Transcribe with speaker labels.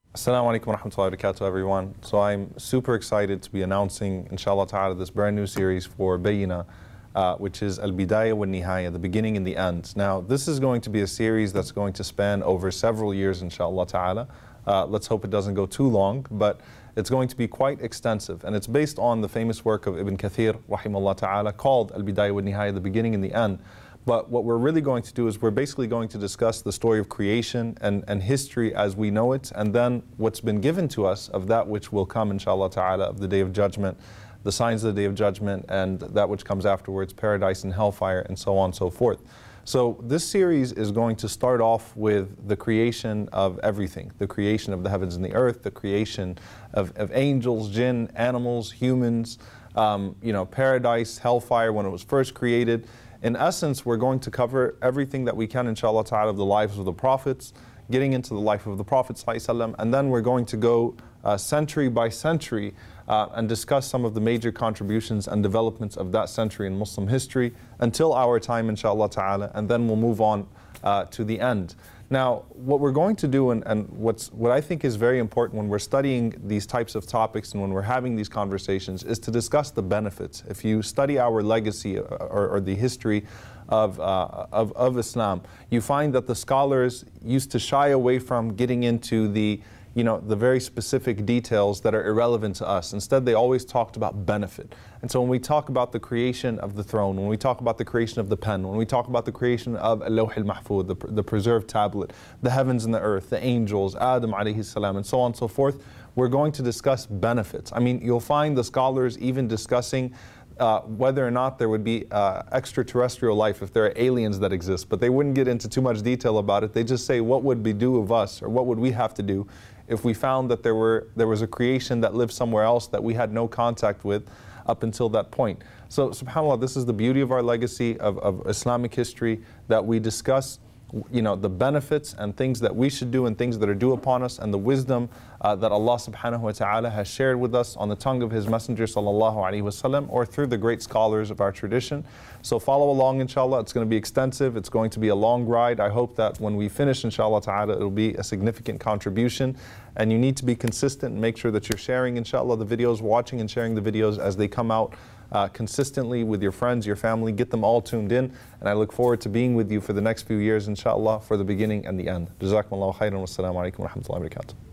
Speaker 1: Assalamu alaikum wa rahmatullahi wa barakatuh, everyone. So I'm super excited to be announcing, inshallah ta'ala, this brand new series for Bayyina, which is Al-Bidayah wa Nihaya, the beginning and the end. Now, this is going to be a series that's going to span over several years, inshallah ta'ala. Let's hope it doesn't go too long, but it's going to be quite extensive. And it's based on the famous work of Ibn Kathir, rahimahullah ta'ala, called Al-Bidayah wa Nihaya, the beginning and the end. But what we're really going to do is we're basically going to discuss the story of creation and history as we know it, and then what's been given to us of that which will come, inshallah ta'ala, of the Day of Judgment, the signs of the Day of Judgment, and that which comes afterwards, paradise and hellfire, and so on and so forth. So this series is going to start off with the creation of everything, the creation of the heavens and the earth, the creation of angels, jinn, animals, humans, paradise, hellfire when it was first created. In essence, we're going to cover everything that we can, inshallah ta'ala, of the lives of the prophets, getting into the life of the Prophet ﷺ, and then we're going to go century by century and discuss some of the major contributions and developments of that century in Muslim history until our time, inshallah ta'ala, and then we'll move on to the end. Now, what we're going to do, and what I think is very important when we're studying these types of topics and when we're having these conversations, is to discuss the benefits. If you study our legacy or the history of Islam, you find that the scholars used to shy away from getting into the very specific details that are irrelevant to us. Instead, they always talked about benefit. And so when we talk about the creation of the throne, when we talk about the creation of the pen, when we talk about the creation of Al-Lawh al-Mahfuz, the preserved tablet, the heavens and the earth, the angels, Adam alayhi salam, and so on and so forth, we're going to discuss benefits. I mean, you'll find the scholars even discussing whether or not there would be extraterrestrial life, if there are aliens that exist, but they wouldn't get into too much detail about it. They just say, what would be due of us, or what would we have to do if we found that there was a creation that lived somewhere else that we had no contact with up until that point. So subhanAllah, this is the beauty of our legacy of Islamic history, that we discuss the benefits and things that we should do and things that are due upon us, and the wisdom that Allah subhanahu wa ta'ala has shared with us on the tongue of His Messenger sallallahu alaihi wasallam, or through the great scholars of our tradition. So follow along, inshallah. It's going to be extensive. It's going to be a long ride. I hope that when we finish, inshallah ta'ala, it'll be a significant contribution. And you need to be consistent and make sure that you're sharing, inshallah, the videos, watching and sharing the videos as they come out consistently with your friends, your family. Get them all tuned in, and I look forward to being with you for the next few years, inshallah, for the beginning and the end. Jazakumullahu khairan, wassalamu alaikum wa rahmatullahi wa barakatuh.